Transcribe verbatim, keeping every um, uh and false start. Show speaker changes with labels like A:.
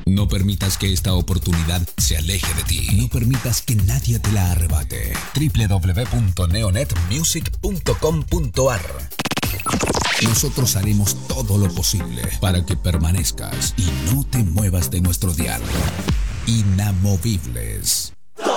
A: No permitas que esta oportunidad se aleje de ti. No permitas que nadie te la arrebate. doble u doble u doble u punto neonet music punto com punto a r. Nosotros haremos todo lo posible para que permanezcas y no te muevas de nuestro diálogo. Inamovibles.